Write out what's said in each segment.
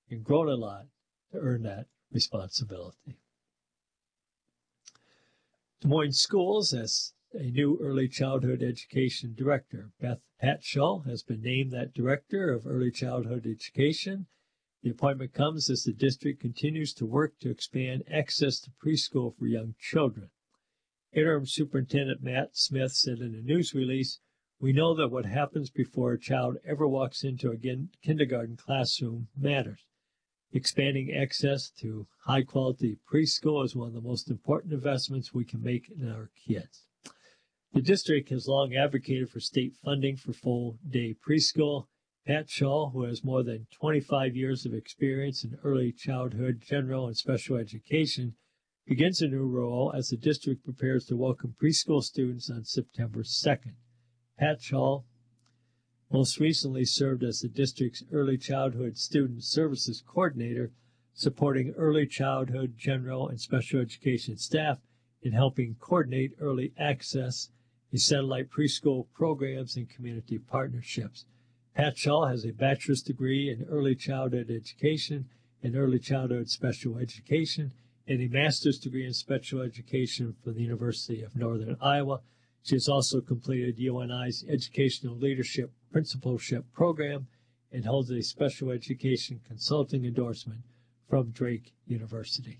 and grown a lot to earn that responsibility. Des Moines Schools has a new early childhood education director. Pat Shull has been named that director of early childhood education. The appointment comes as the district continues to work to expand access to preschool for young children. Interim Superintendent Matt Smith said in a news release, "We know that what happens before a child ever walks into a kindergarten classroom matters. Expanding access to high-quality preschool is one of the most important investments we can make in our kids." The district has long advocated for state funding for full-day preschool. Pat Shull, who has more than 25 years of experience in early childhood, general, and special education, begins a new role as the district prepares to welcome preschool students on September 2nd. Pat Shull most recently served as the district's early childhood student services coordinator, supporting early childhood, general, and special education staff in helping coordinate early access, satellite preschool programs, and community partnerships. Pat Shull has a bachelor's degree in early childhood education and early childhood special education and a master's degree in special education from the University of Northern Iowa. She has also completed UNI's Educational Leadership Principalship Program and holds a special education consulting endorsement from Drake University.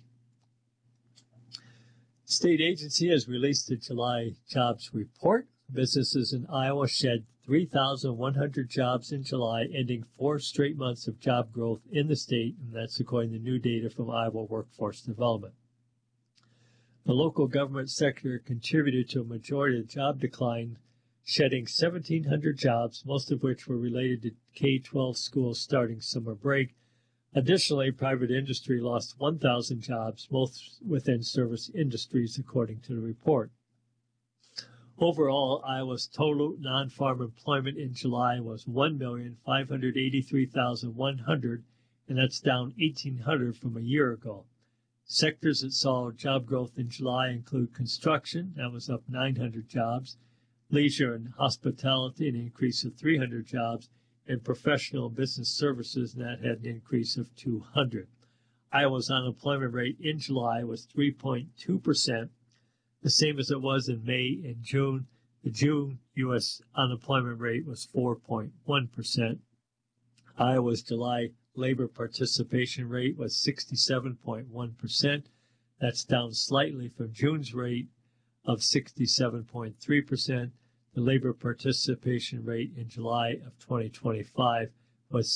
The state agency has released the July jobs report. Businesses in Iowa shed 3,100 jobs in July, ending 4 straight months of job growth in the state, and that's according to new data from Iowa Workforce Development. The local government sector contributed to a majority of the job decline, shedding 1,700 jobs, most of which were related to K-12 schools starting summer break. Additionally, private industry lost 1,000 jobs, most within service industries, according to the report. Overall, Iowa's total non-farm employment in July was 1,583,100, and that's down 1,800 from a year ago. Sectors that saw job growth in July include construction, that was up 900 jobs, leisure and hospitality, an increase of 300 jobs, and professional business services, and that had an increase of 200. Iowa's unemployment rate in July was 3.2%, the same as it was in May and June. The June U.S. unemployment rate was 4.1%. Iowa's July labor participation rate was 67.1%. That's down slightly from June's rate of 67.3%. The labor participation rate in July of 2025 was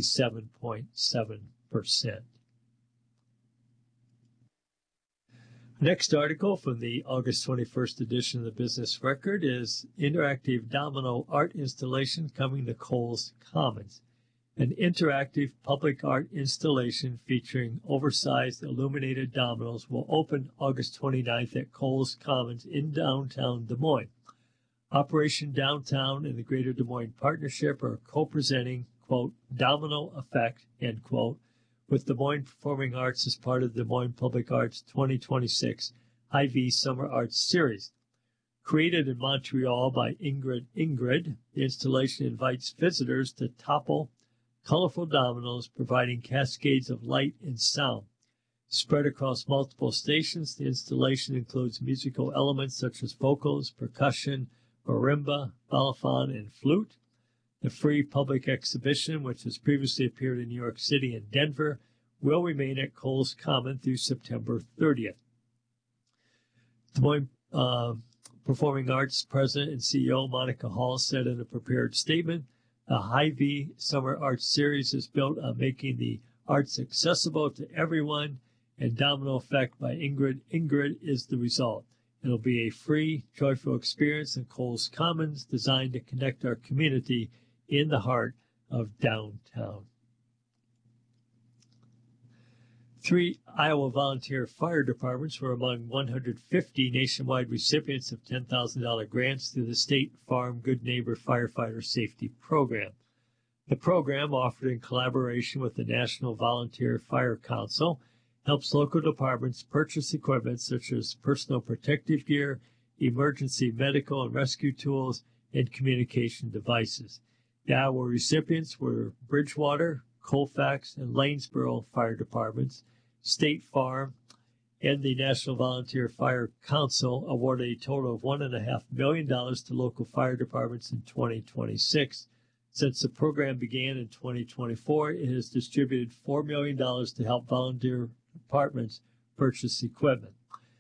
67.7%. Next article from the August 21st edition of the Business Record is Interactive Domino Art Installation Coming to Coles Commons. An interactive public art installation featuring oversized illuminated dominoes will open August 29th at Coles Commons in downtown Des Moines. Operation Downtown and the Greater Des Moines Partnership are co-presenting, quote, Domino Effect, end quote, with Des Moines Performing Arts as part of the Des Moines Public Arts 2026 Hy-Vee Summer Arts Series. Created in Montreal by Ingrid, the installation invites visitors to topple colorful dominoes, providing cascades of light and sound. Spread across multiple stations, the installation includes musical elements such as vocals, percussion, marimba, balafon, and flute. The free public exhibition, which has previously appeared in New York City and Denver, will remain at Coles Common through September 30th. Des Moines Performing Arts President and CEO Monica Hall said in a prepared statement, the Hy-Vee Summer Arts Series is built on making the arts accessible to everyone, and Domino Effect by Ingrid is the result. It'll be a free, joyful experience in Coles Commons designed to connect our community in the heart of downtown. 3 Iowa volunteer fire departments were among 150 nationwide recipients of $10,000 grants through the State Farm Good Neighbor Firefighter Safety Program. The program, offered in collaboration with the National Volunteer Fire Council, helps local departments purchase equipment such as personal protective gear, emergency medical and rescue tools, and communication devices. The Iowa recipients were Bridgewater, Colfax, and Lanesboro fire departments. State Farm and the National Volunteer Fire Council awarded a total of $1.5 million to local fire departments in 2026. Since the program began in 2024, it has distributed $4 million to help volunteer departments purchase equipment.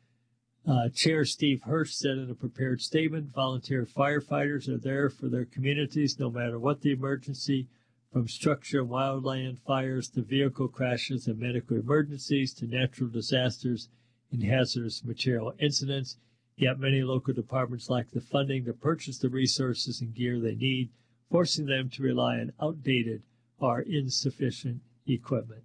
Chair Steve Hirsch said in a prepared statement, volunteer firefighters are there for their communities no matter what the emergency, from structure and wildland fires to vehicle crashes and medical emergencies to natural disasters and hazardous material incidents. Yet many local departments lack the funding to purchase the resources and gear they need, forcing them to rely on outdated or insufficient equipment.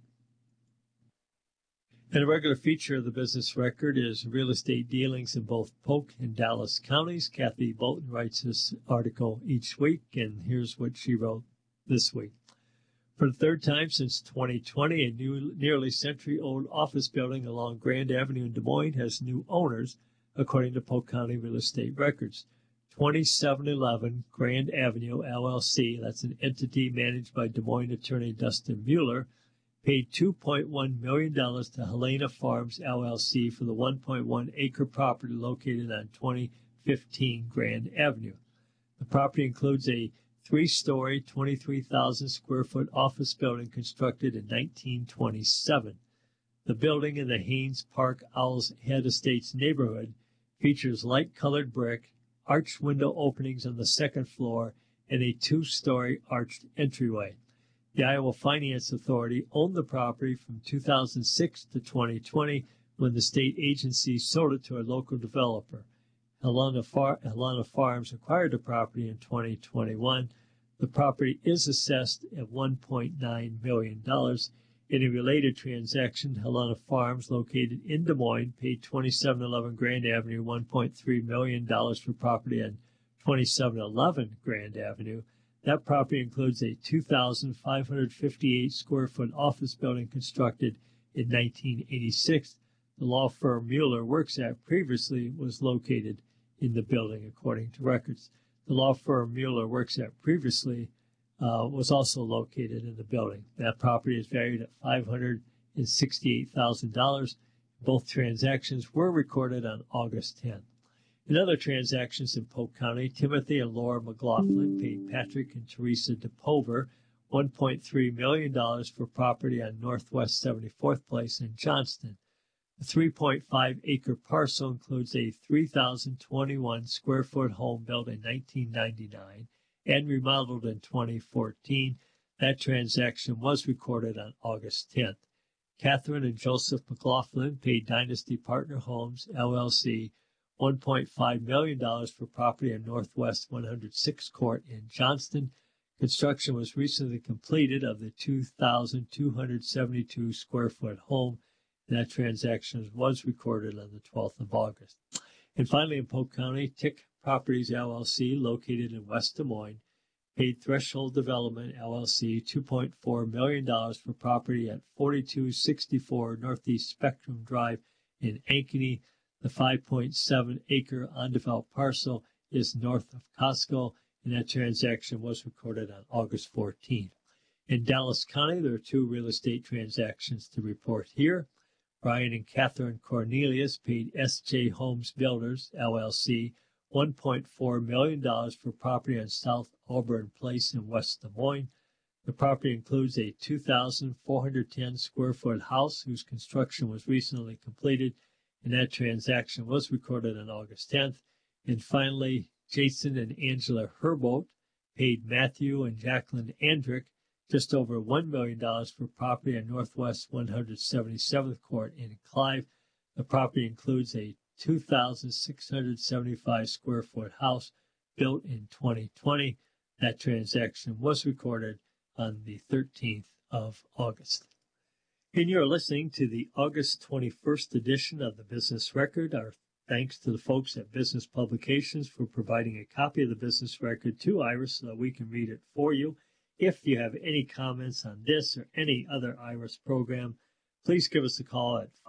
And a regular feature of the business record is real estate dealings in both Polk and Dallas counties. Kathy Bolton writes this article each week, and here's what she wrote this week. For the third time since 2020, a new nearly century-old office building along Grand Avenue in Des Moines has new owners, according to Polk County Real Estate Records. 2711 Grand Avenue, LLC, that's an entity managed by Des Moines attorney Dustin Mueller, paid $2.1 million to Helena Farms, LLC, for the 1.1-acre property located on 2015 Grand Avenue. The property includes a 3-story, 23,000-square-foot office building constructed in 1927. The building in the Haynes Park Owl's Head Estates neighborhood features light-colored brick, arched window openings on the second floor, and a 2-story arched entryway. The Iowa Finance Authority owned the property from 2006 to 2020 when the state agency sold it to a local developer. Helena Farms acquired the property in 2021. The property is assessed at $1.9 million. In a related transaction, Helena Farms, located in Des Moines, paid 2711 Grand Avenue $1.3 million for property on 2711 Grand Avenue. That property includes a 2,558-square-foot office building constructed in 1986. The law firm Mueller works at previously was located in the building, according to records. The law firm Mueller works at previously was also located in the building. That property is valued at $568,000. Both transactions were recorded on August 10th. In other transactions in Polk County, Timothy and Laura McLaughlin paid Patrick and Teresa DePover $1.3 million for property on Northwest 74th Place in Johnston. The 3.5-acre parcel includes a 3,021-square-foot home built in 1999 and remodeled in 2014. That transaction was recorded on August 10th. Catherine and Joseph McLaughlin paid Dynasty Partner Homes, LLC, $1.5 million for property on Northwest 106th Court in Johnston. Construction was recently completed of the 2,272-square-foot home. That transaction was recorded on the 12th of August. And finally, in Polk County, Tick Properties, LLC, located in West Des Moines, paid Threshold Development, LLC, $2.4 million for property at 4264 Northeast Spectrum Drive in Ankeny. The 5.7-acre undeveloped parcel is north of Costco, and that transaction was recorded on August 14th. In Dallas County, there are 2 real estate transactions to report here. Brian and Catherine Cornelius paid S.J. Homes Builders, LLC, $1.4 million for property on South Auburn Place in West Des Moines. The property includes a 2,410-square-foot house whose construction was recently completed, and that transaction was recorded on August 10th. And finally, Jason and Angela Herbold paid Matthew and Jacqueline Andrick just over $1 million for property on Northwest 177th Court in Clive. The property includes a 2,675-square-foot house built in 2020. That transaction was recorded on the 13th of August. And you're listening to the August 21st edition of the Business Record. Our thanks to the folks at Business Publications for providing a copy of the Business Record to Iris so that we can read it for you. If you have any comments on this or any other Iris program, please give us a call at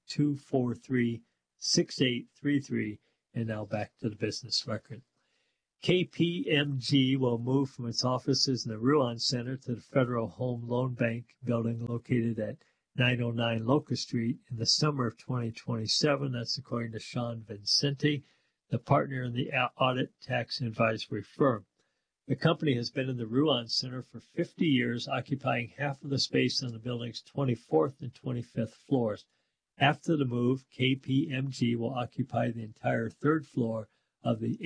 515-243-6833. And now back to the Business Record. KPMG will move from its offices in the Ruan Center to the Federal Home Loan Bank building located at 909 Locust Street in the summer of 2027. That's according to Sean Vincenti, the partner in the audit tax and advisory firm. The company has been in the Ruan Center for 50 years, occupying half of the space on the building's 24th and 25th floors. After the move, KPMG will occupy the entire third floor of the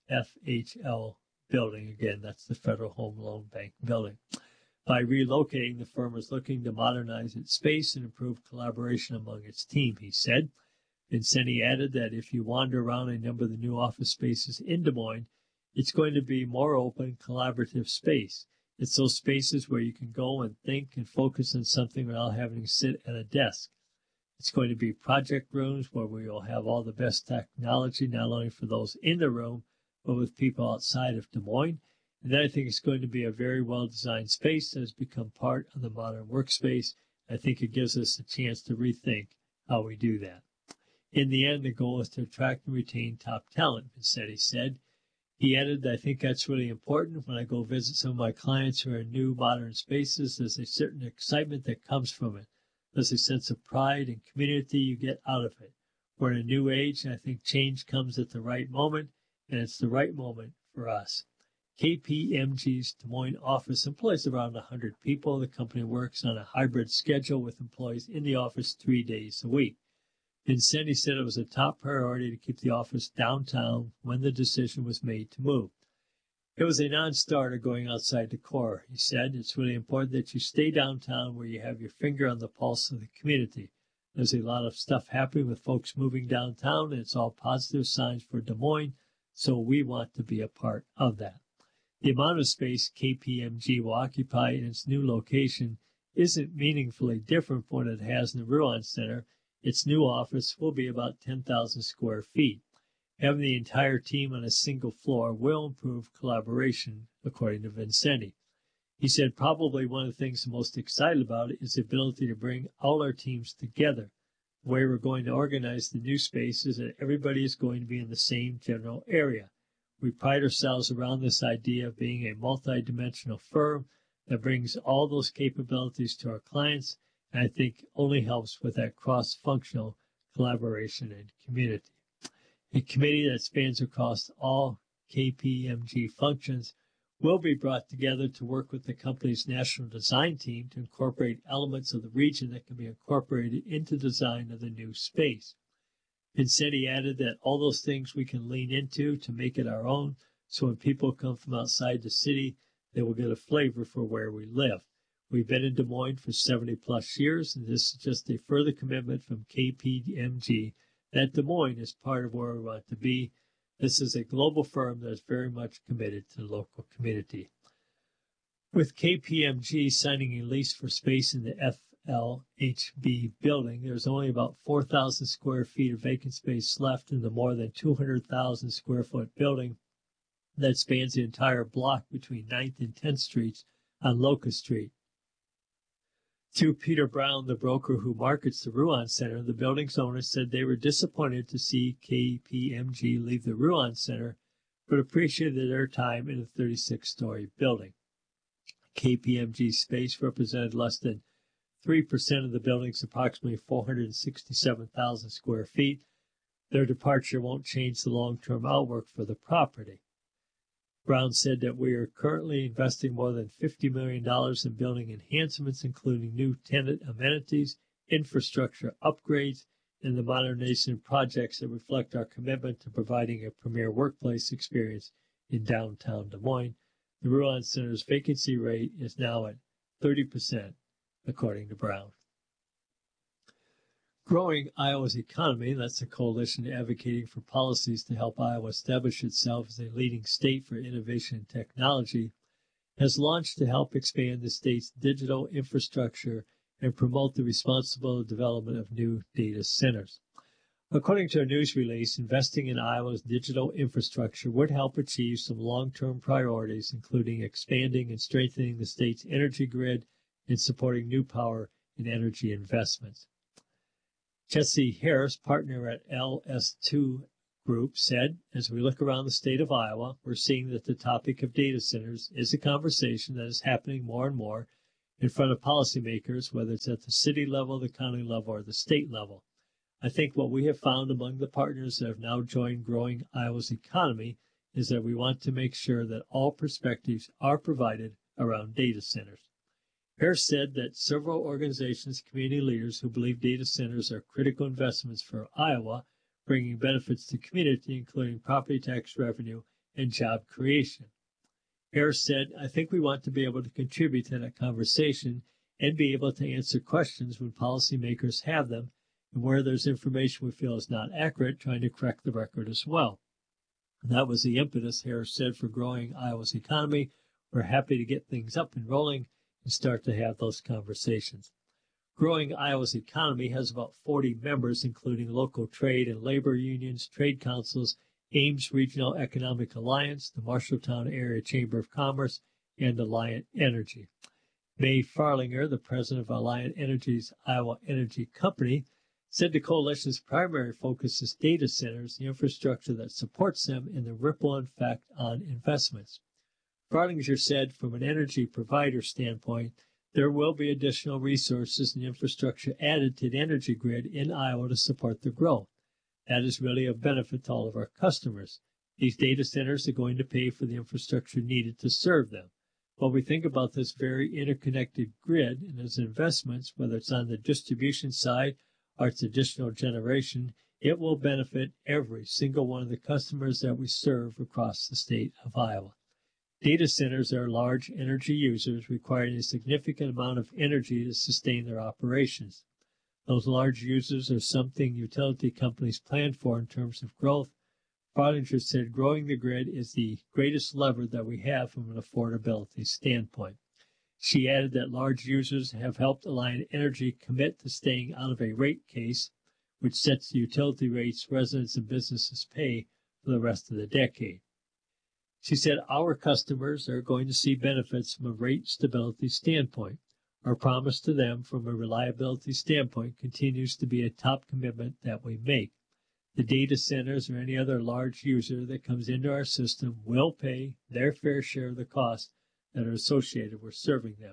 FHL building. Again, that's the Federal Home Loan Bank building. By relocating, the firm is looking to modernize its space and improve collaboration among its team, he said. Vincenti added that if you wander around a number of the new office spaces in Des Moines, it's going to be more open, collaborative space. It's those spaces where you can go and think and focus on something without having to sit at a desk. It's going to be project rooms where we will have all the best technology, not only for those in the room, but with people outside of Des Moines. And then I think it's going to be a very well-designed space that has become part of the modern workspace. I think it gives us a chance to rethink how we do that. In the end, the goal is to attract and retain top talent, Vincenti said. He added, I think that's really important. When I go visit some of my clients who are in new modern spaces, there's a certain excitement that comes from it. There's a sense of pride and community you get out of it. We're in a new age, and I think change comes at the right moment, and it's the right moment for us. KPMG's Des Moines office employs around 100 people. The company works on a hybrid schedule with employees in the office 3 days a week. Vincenti said it was a top priority to keep the office downtown when the decision was made to move. It was a non-starter going outside the core, he said. It's really important that you stay downtown where you have your finger on the pulse of the community. There's a lot of stuff happening with folks moving downtown, and it's all positive signs for Des Moines, so we want to be a part of that. The amount of space KPMG will occupy in its new location isn't meaningfully different from what it has in the Ruan Center. Its new office will be about 10,000 square feet. Having the entire team on a single floor will improve collaboration, according to Vincenti. He said probably one of the things I'm most excited about is the ability to bring all our teams together. The way we're going to organize the new space is that everybody is going to be in the same general area. We pride ourselves around this idea of being a multidimensional firm that brings all those capabilities to our clients, and I think only helps with that cross-functional collaboration and community. A committee that spans across all KPMG functions will be brought together to work with the company's national design team to incorporate elements of the region that can be incorporated into design of the new space. Vincenti added that all those things we can lean into to make it our own, so when people come from outside the city, they will get a flavor for where we live. We've been in Des Moines for 70-plus years, and this is just a further commitment from KPMG that Des Moines is part of where we want to be. This is a global firm that is very much committed to the local community. With KPMG signing a lease for space in the FLHB building, there's only about 4,000 square feet of vacant space left in the more than 200,000 square foot building that spans the entire block between 9th and 10th Streets on Locust Street. To Peter Brown, the broker who markets the Ruan Center, the building's owners said they were disappointed to see KPMG leave the Ruan Center, but appreciated their time in a 36-story building. KPMG space represented less than 3% of the building's approximately 467,000 square feet. Their departure won't change the long-term outlook for the property. Brown said that we are currently investing more than $50 million in building enhancements, including new tenant amenities, infrastructure upgrades, and the modernization projects that reflect our commitment to providing a premier workplace experience in downtown Des Moines. The Ruan Center's vacancy rate is now at 30%, according to Brown. Growing Iowa's economy, that's a coalition advocating for policies to help Iowa establish itself as a leading state for innovation and technology, has launched to help expand the state's digital infrastructure and promote the responsible development of new data centers. According to a news release, investing in Iowa's digital infrastructure would help achieve some long-term priorities, including expanding and strengthening the state's energy grid and supporting new power and energy investments. Jesse Harris, partner at LS2 group said, as we look around the state of Iowa, we're seeing that the topic of data centers is a conversation that is happening more and more in front of policymakers, whether it's at the city level, the county level, or the state level. I think what we have found among the partners that have now joined Growing Iowa's Economy is that we want to make sure that all perspectives are provided around data centers. Harris said that several organizations, community leaders who believe data centers are critical investments for Iowa, bringing benefits to community, including property tax revenue and job creation. Harris said, I think we want to be able to contribute to that conversation and be able to answer questions when policymakers have them, and where there's information we feel is not accurate, trying to correct the record as well. And that was the impetus, Harris said, for Growing Iowa's Economy. We're happy to get things up and rolling and start to have those conversations. Growing Iowa's Economy has about 40 members, including local trade and labor unions, trade councils, Ames Regional Economic Alliance, the Marshalltown Area Chamber of Commerce, and Alliant Energy. Mae Farlinger, the president of Alliant Energy's Iowa Energy Company, said the coalition's primary focus is data centers, the infrastructure that supports them, and the ripple effect on investments. Farlinger said, from an energy provider standpoint, there will be additional resources and infrastructure added to the energy grid in Iowa to support the growth. That is really a benefit to all of our customers. These data centers are going to pay for the infrastructure needed to serve them. When we think about this very interconnected grid and its investments, whether it's on the distribution side or its additional generation, it will benefit every single one of the customers that we serve across the state of Iowa. Data centers are large energy users requiring a significant amount of energy to sustain their operations. Those large users are something utility companies plan for in terms of growth. Farlinger said growing the grid is the greatest lever that we have from an affordability standpoint. She added that large users have helped Alliant Energy commit to staying out of a rate case, which sets the utility rates residents and businesses pay for the rest of the decade. She said our customers are going to see benefits from a rate stability standpoint. Our promise to them from a reliability standpoint continues to be a top commitment that we make. The data centers or any other large user that comes into our system will pay their fair share of the costs that are associated with serving them.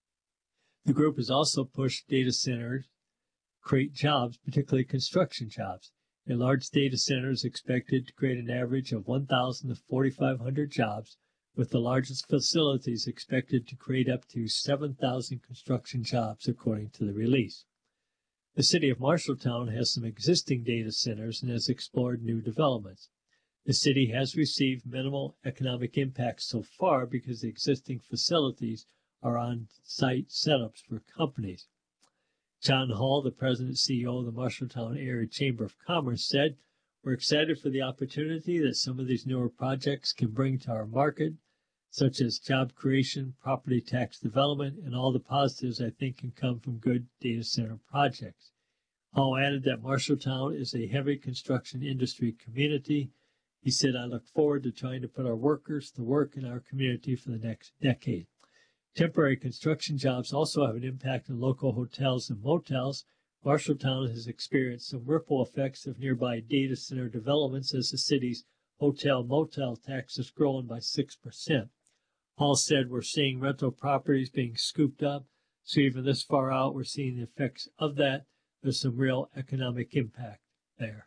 The group has also pushed data centers create jobs, particularly construction jobs. A large data center is expected to create an average of 1,000 to 4,500 jobs, with the largest facilities expected to create up to 7,000 construction jobs, according to the release. The city of Marshalltown has some existing data centers and has explored new developments. The city has received minimal economic impact so far because the existing facilities are on-site setups for companies. John Hall, the president and CEO of the Marshalltown Area Chamber of Commerce, said, we're excited for the opportunity that some of these newer projects can bring to our market, such as job creation, property tax development, and all the positives I think can come from good data center projects. Hall added that Marshalltown is a heavy construction industry community. He said, I look forward to trying to put our workers to work in our community for the next decade. Temporary construction jobs also have an impact on local hotels and motels. Marshalltown has experienced some ripple effects of nearby data center developments as the city's hotel-motel tax has grown by 6%. Hall said, we're seeing rental properties being scooped up, so even this far out, we're seeing the effects of that. There's some real economic impact there.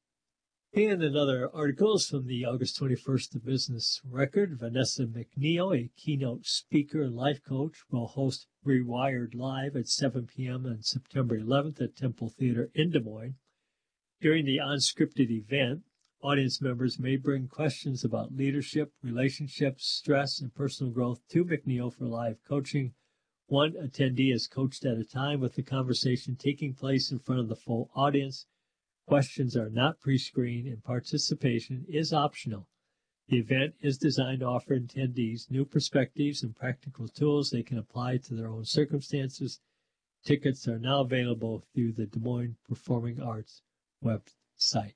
And another article is from the August 21st The Business Record. Vanessa McNeil, a keynote speaker and life coach, will host Rewired Live at 7 p.m. on September 11th at Temple Theater in Des Moines. During the unscripted event, audience members may bring questions about leadership, relationships, stress, and personal growth to McNeil for live coaching. One attendee is coached at a time, with the conversation taking place in front of the full audience. Questions are not pre-screened and participation is optional. The event is designed to offer attendees new perspectives and practical tools they can apply to their own circumstances. Tickets are now available through the Des Moines Performing Arts website.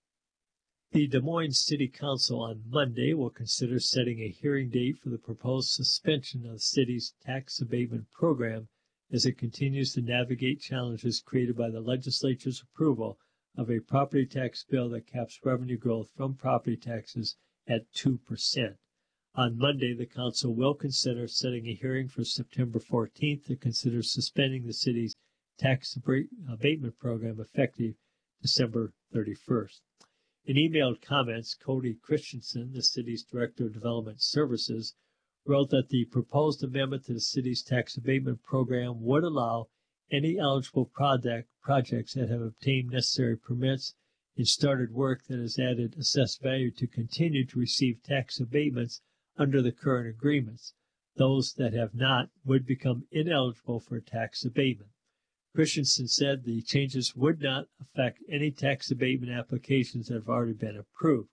The Des Moines City Council on Monday will consider setting a hearing date for the proposed suspension of the city's tax abatement program as it continues to navigate challenges created by the legislature's approval of a property tax bill that caps revenue growth from property taxes at 2%. On Monday, the council will consider setting a hearing for September 14th to consider suspending the city's tax abatement program effective December 31st. In emailed comments, Cody Christensen, the city's Director of Development Services, wrote that the proposed amendment to the city's tax abatement program would allow any eligible projects that have obtained necessary permits and started work that has added assessed value to continue to receive tax abatements under the current agreements. Those that have not would become ineligible for tax abatement. Christensen said the changes would not affect any tax abatement applications that have already been approved.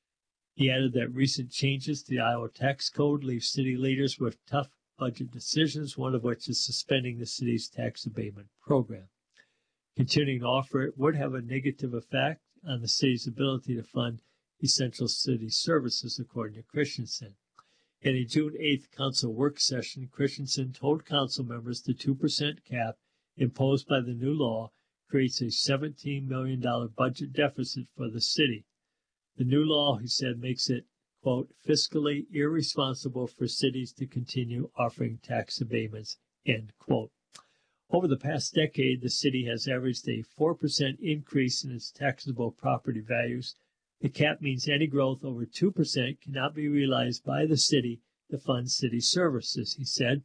He added that recent changes to the Iowa tax code leave city leaders with tough budget decisions, one of which is suspending the city's tax abatement program. Continuing to offer it would have a negative effect on the city's ability to fund essential city services, according to Christensen. In a June 8th council work session, Christensen told council members the 2% cap imposed by the new law creates a $17 million budget deficit for the city. The new law, he said, makes it, quote, fiscally irresponsible for cities to continue offering tax abatements, end quote. Over the past decade, the city has averaged a 4% increase in its taxable property values. The cap means any growth over 2% cannot be realized by the city to fund city services, he said.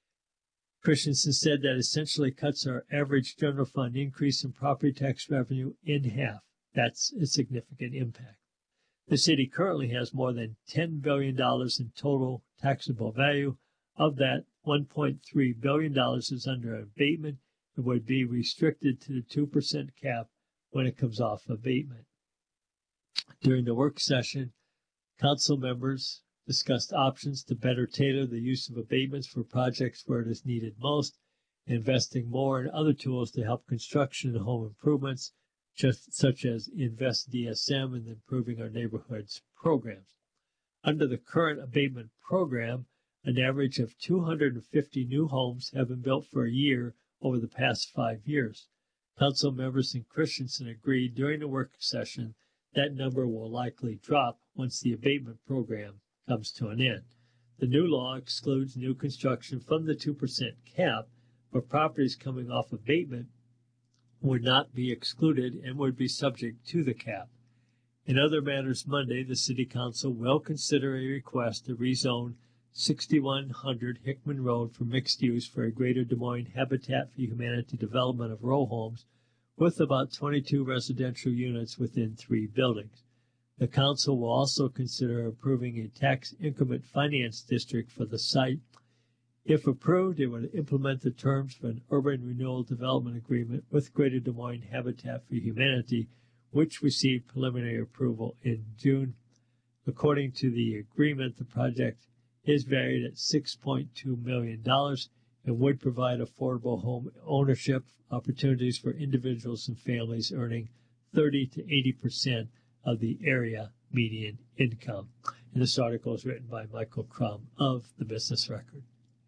Christensen said that essentially cuts our average general fund increase in property tax revenue in half. That's a significant impact. The city currently has more than $10 billion in total taxable value. Of that, $1.3 billion is under abatement and would be restricted to the 2% cap when it comes off abatement. During the work session, council members discussed options to better tailor the use of abatements for projects where it is needed most, investing more in other tools to help construction and home improvements, such as Invest DSM and Improving Our Neighborhoods programs. Under the current abatement program, an average of 250 new homes have been built for a year over the past 5 years. Council members and Christensen agreed during the work session that number will likely drop once the abatement program comes to an end. The new law excludes new construction from the 2% cap, but properties coming off abatement would not be excluded and would be subject to the cap. In other matters, Monday, the City Council will consider a request to rezone 6100 Hickman Road for mixed use for a Greater Des Moines Habitat for Humanity development of row homes with about 22 residential units within 3 buildings. The council will also consider approving a tax increment finance district for the site. If approved, it would implement the terms for an urban renewal development agreement with Greater Des Moines Habitat for Humanity, which received preliminary approval in June. According to the agreement, the project is valued at $6.2 million and would provide affordable home ownership opportunities for individuals and families earning 30 to 80% of the area median income. And this article is written by Michael Crum of the Business Record.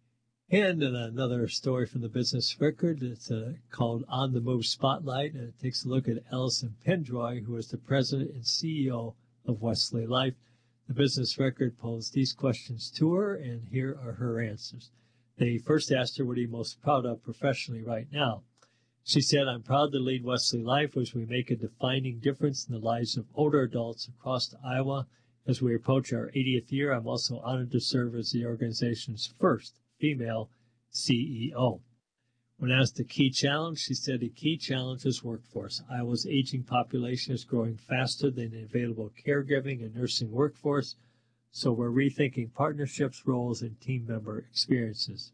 And another story from the Business Record. It's called On the Move Spotlight, and it takes a look at Allison Pendroy, who is the president and CEO of Wesley Life. The Business Record posed these questions to her, and here are her answers. They first asked her what are you most proud of professionally right now. She said, I'm proud to lead Wesley Life as we make a defining difference in the lives of older adults across Iowa. As we approach our 80th year, I'm also honored to serve as the organization's first female CEO. When asked a key challenge, she said the key challenge is workforce. Iowa's aging population is growing faster than the available caregiving and nursing workforce, so we're rethinking partnerships, roles, and team member experiences.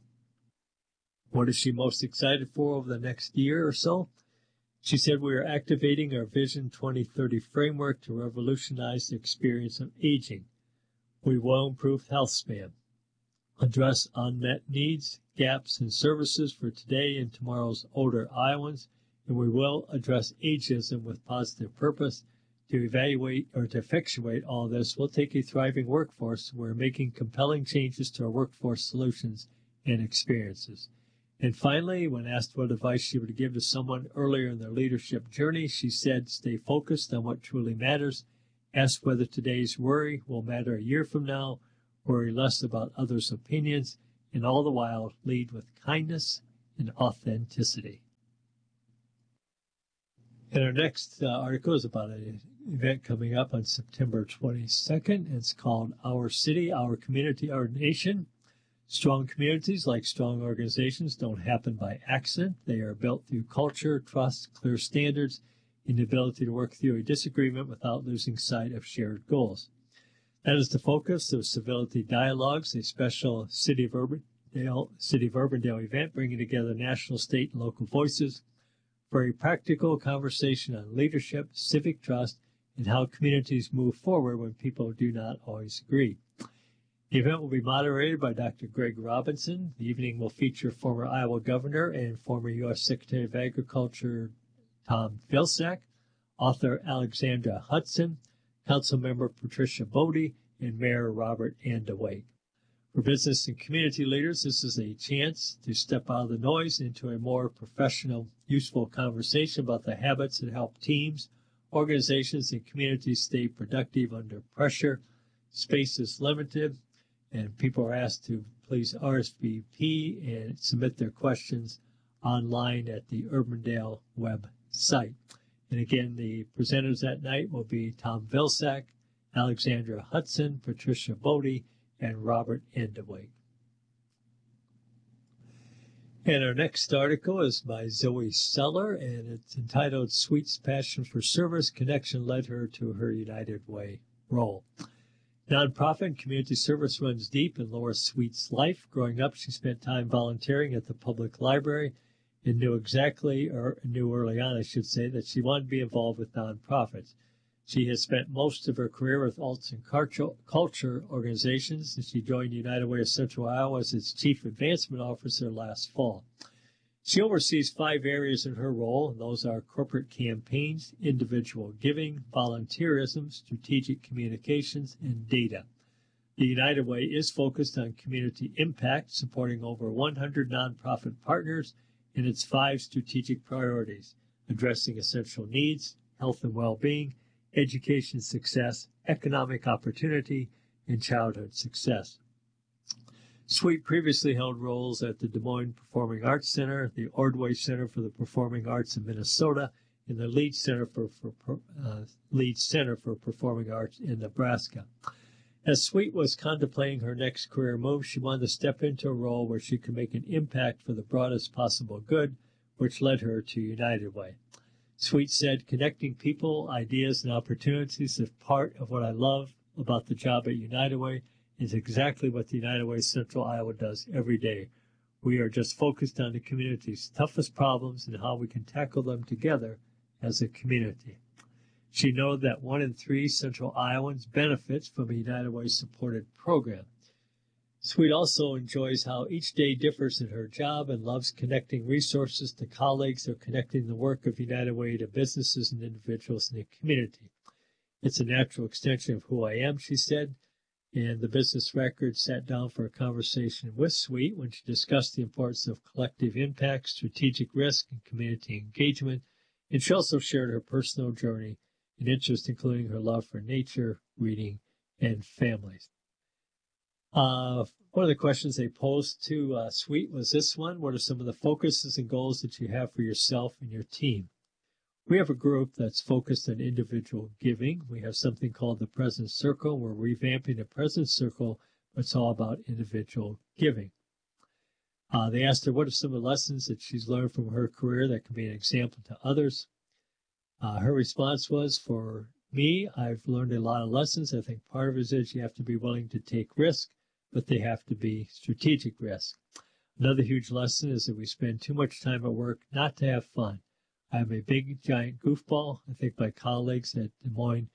What is she most excited for over the next year or so? She said we are activating our Vision 2030 framework to revolutionize the experience of aging. We will improve health span, address unmet needs, gaps in services for today and tomorrow's older Iowans, and we will address ageism with positive purpose. To evaluate or to effectuate all this, we'll take a thriving workforce. We're making compelling changes to our workforce solutions and experiences. And finally, when asked what advice she would give to someone earlier in their leadership journey, she said, stay focused on what truly matters. Ask whether today's worry will matter a year from now. Worry less about others' opinions, and all the while lead with kindness and authenticity. And our next article is about an event coming up on September 22nd. It's called Our City, Our Community, Our Nation. Strong communities, like strong organizations, don't happen by accident. They are built through culture, trust, clear standards, and the ability to work through a disagreement without losing sight of shared goals. That is the focus of Civility Dialogues, a special City of Urbandale event bringing together national, state, and local voices for a practical conversation on leadership, civic trust, and how communities move forward when people do not always agree. The event will be moderated by Dr. Greg Robinson. The evening will feature former Iowa Governor and former U.S. Secretary of Agriculture Tom Vilsack, author Alexandra Hudson, Councilmember Patricia Bodie, and Mayor Robert Andewake. For business and community leaders, this is a chance to step out of the noise into a more professional, useful conversation about the habits that help teams, organizations, and communities stay productive under pressure. Space is limited, and people are asked to please RSVP and submit their questions online at the Urbandale website. And again, the presenters that night will be Tom Vilsack, Alexandra Hudson, Patricia Bodie, and Robert Andewake. And our next article is by Zoe Seller, and it's entitled Sweet's Passion for Service Connection Led Her to Her United Way Role. Nonprofit and community service runs deep in Laura Sweet's life. Growing up, she spent time volunteering at the public library and knew early on, that she wanted to be involved with nonprofits. She has spent most of her career with arts and culture organizations, and she joined United Way of Central Iowa as its Chief Advancement Officer last fall. She oversees 5 areas in her role, and those are corporate campaigns, individual giving, volunteerism, strategic communications, and data. The United Way is focused on community impact, supporting over 100 nonprofit partners in its 5 strategic priorities: addressing essential needs, health and well-being, education success, economic opportunity, and childhood success. Sweet previously held roles at the Des Moines Performing Arts Center, the Ordway Center for the Performing Arts in Minnesota, and the Leeds Center for Performing Arts in Nebraska. As Sweet was contemplating her next career move, she wanted to step into a role where she could make an impact for the broadest possible good, which led her to United Way. Sweet said, connecting people, ideas, and opportunities is part of what I love about the job at United Way. Is exactly what the United Way Central Iowa does every day. We are just focused on the community's toughest problems and how we can tackle them together as a community. She noted that 1 in 3 Central Iowans benefits from a United Way supported program. Sweet also enjoys how each day differs in her job and loves connecting resources to colleagues or connecting the work of United Way to businesses and individuals in the community. It's a natural extension of who I am, she said. And the Business Record sat down for a conversation with Sweet when she discussed the importance of collective impact, strategic risk, and community engagement. And she also shared her personal journey and interest, including her love for nature, reading, and families. One of the questions they posed to Sweet was this one: what are some of the focuses and goals that you have for yourself and your team? We have a group that's focused on individual giving. We have something called the Presence Circle. We're revamping the Presence Circle, but it's all about individual giving. They asked her what are some of the lessons that she's learned from her career that can be an example to others. Her response was, for me, I've learned a lot of lessons. I think part of it is you have to be willing to take risk, but they have to be strategic risk. Another huge lesson is that we spend too much time at work not to have fun. I'm a big, giant goofball. I think my colleagues at Des Moines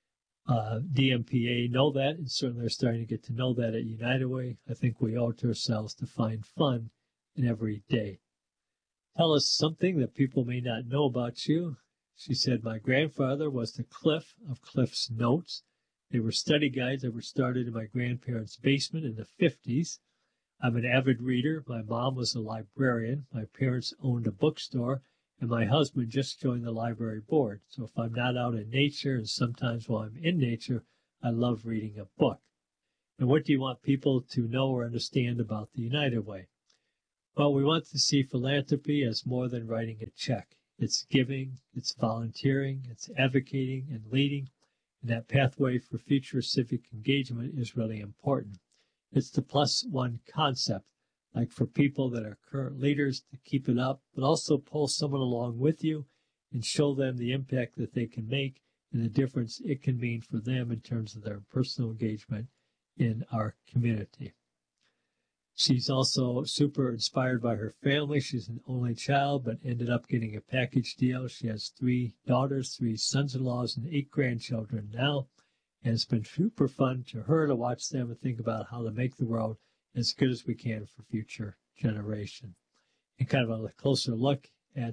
DMPA know that, and certainly they're starting to get to know that at United Way. I think we owe it to ourselves to find fun in every day. Tell us something that people may not know about you. She said, my grandfather was the Cliff of Cliff's Notes. They were study guides that were started in my grandparents' basement in the 50s. I'm an avid reader. My mom was a librarian. My parents owned a bookstore, and my husband just joined the library board. So if I'm not out in nature, and sometimes while I'm in nature, I love reading a book. And what do you want people to know or understand about the United Way? Well, we want to see philanthropy as more than writing a check. It's giving, it's volunteering, it's advocating and leading, and that pathway for future civic engagement is really important. It's the +1 concept, like for people that are current leaders to keep it up, but also pull someone along with you and show them the impact that they can make and the difference it can mean for them in terms of their personal engagement in our community. She's also super inspired by her family. She's an only child, but ended up getting a package deal. She has 3 daughters, 3 sons-in-laws, and 8 grandchildren now. And it's been super fun to her to watch them and think about how to make the world as good as we can for future generation. And kind of a closer look at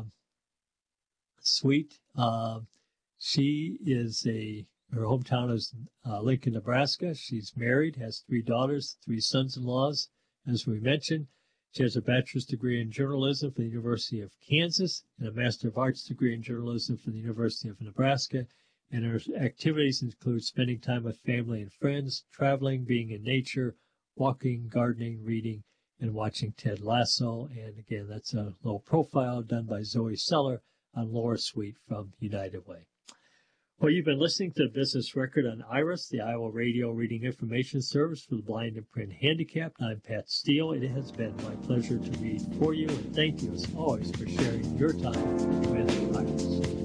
Sweet. She is her hometown is Lincoln, Nebraska. She's married, has 3 daughters, 3 sons-in-laws, as we mentioned. She has a bachelor's degree in journalism from the University of Kansas and a Master of Arts degree in journalism from the University of Nebraska. And her activities include spending time with family and friends, traveling, being in nature, walking, gardening, reading, and watching Ted Lasso. And again, that's a little profile done by Zoe Seller on Laura Sweet from United Way. Well, you've been listening to the Business Record on IRIS, the Iowa Radio Reading Information Service for the Blind and Print Handicapped. I'm Pat Steele. It has been my pleasure to read for you, and thank you, as always, for sharing your time with IRIS.